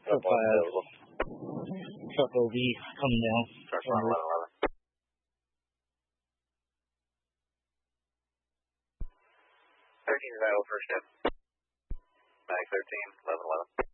Truck OB coming down. Truck 1111. 13 is Iowa first shift. Mag 13, 1111.